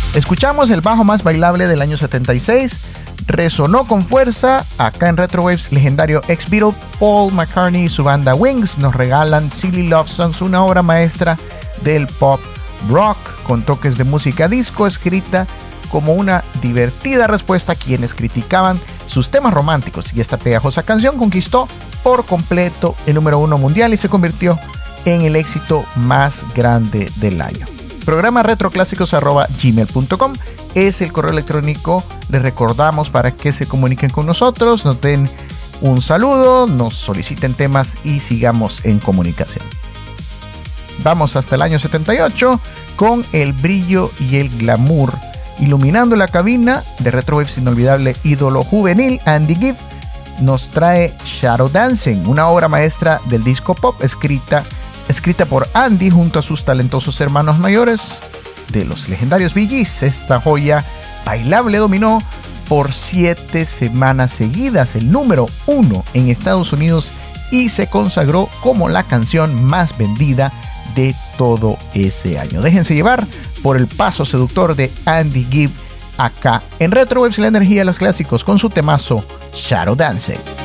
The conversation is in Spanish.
Escuchamos el bajo más bailable del año 76. Resonó con fuerza. Acá en Retrowaves, legendario ex-Beatle Paul McCartney y su banda Wings nos regalan Silly Love Songs, una obra maestra del pop rock con toques de música disco, escrita como una divertida respuesta a quienes criticaban sus temas románticos, y esta pegajosa canción conquistó por completo el número 1 mundial y se convirtió en el éxito más grande del año. Programa retroclásicos@gmail.com es el correo electrónico. Les recordamos para que se comuniquen con nosotros, nos den un saludo, nos soliciten temas y sigamos en comunicación. Vamos hasta el año 78 con el brillo y el glamour iluminando la cabina de Retrowaves inolvidable ídolo juvenil Andy Gibb nos trae Shadow Dancing, una obra maestra del disco pop escrita por Andy junto a sus talentosos hermanos mayores de los legendarios Bee Gees. Esta joya bailable dominó por 7 semanas seguidas el número 1 en Estados Unidos y se consagró como la canción más vendida de todo ese año. Déjense llevar por el paso seductor de Andy Gibb acá en Retrowaves, la energía de los clásicos con su temazo Shadow Dancing.